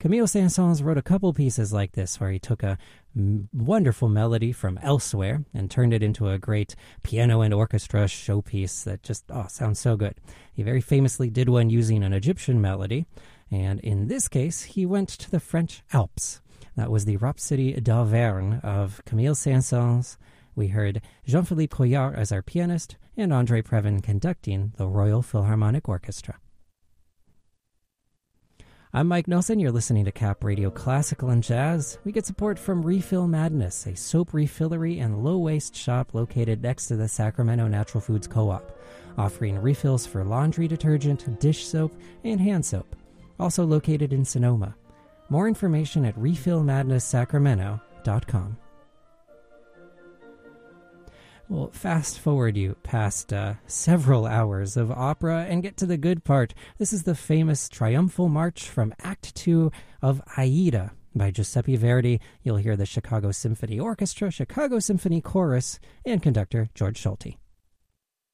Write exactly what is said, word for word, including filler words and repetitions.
Camille Saint-Saëns wrote a couple pieces like this where he took a m- wonderful melody from elsewhere and turned it into a great piano and orchestra showpiece that just, oh, sounds so good. He very famously did one using an Egyptian melody, and in this case, he went to the French Alps. That was the Rhapsody d'Auvergne of Camille Saint-Saëns. We heard Jean-Philippe Couillard as our pianist and Andre Previn conducting the Royal Philharmonic Orchestra. I'm Mike Nelson. You're listening to Cap Radio Classical and Jazz. We get support from Refill Madness, a soap refillery and low-waste shop located next to the Sacramento Natural Foods Co-op, offering refills for laundry detergent, dish soap, and hand soap. Also located in Sonoma. More information at refill madness sacramento dot com. Well, fast forward you past uh, several hours of opera and get to the good part. This is the famous triumphal march from Act Two of Aida by Giuseppe Verdi. You'll hear the Chicago Symphony Orchestra, Chicago Symphony Chorus, and conductor George Solti.